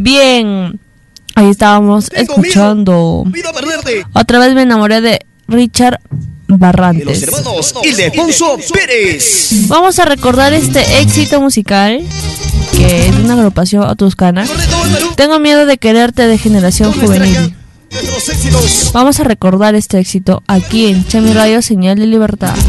Bien, ahí estábamos escuchando. Otra vez me enamoré de Richard Barrantes. De los hermanos Ildefonso Pérez. Vamos a recordar este éxito musical, que es una agrupación toscana. Tengo miedo de quererte, de Generación Juvenil. Vamos a recordar este éxito aquí en Chemi Radio, Señal de Libertad.